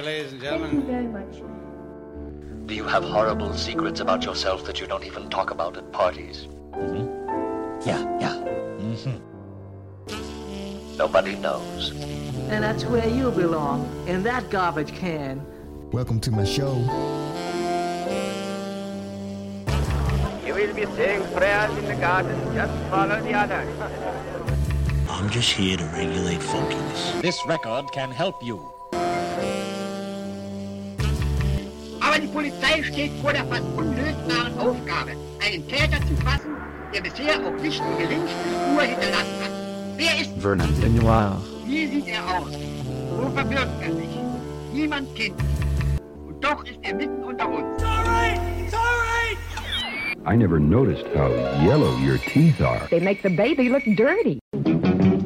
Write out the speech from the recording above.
you, ladies and gentlemen. Thank you very much. Do you have horrible secrets about yourself that you don't even talk about at parties? Mm-hmm. Yeah. Mm-hmm. Nobody knows. And that's where you belong, in that garbage can. Welcome to my show. You will be saying prayers in the garden, just follow the others. I'm just here to regulate funkiness. This record can help you. Aber die Polizei steht vor der fast unlösbaren Aufgabe, einen Täter zu fassen, der bisher auch nicht die geringste Spur hinterlassen hat. Wer ist Vernon Lenoir? Wie sieht er aus? Wo verbirgt er sich? Niemand kennt ihn. Und doch ist er mitten unter uns. It's all right! It's all right! I never noticed how yellow your teeth are. They make the baby look dirty.